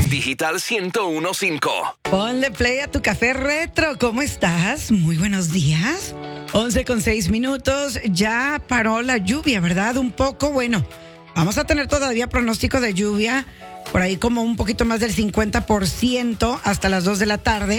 Digital 101.5. Ponle play a tu café retro. ¿Cómo estás? Muy buenos días. 11:06. Ya paró la lluvia, ¿verdad? Un poco, bueno. Vamos a tener todavía pronóstico de lluvia. Por ahí como un poquito más del 50% hasta las 2 de la tarde.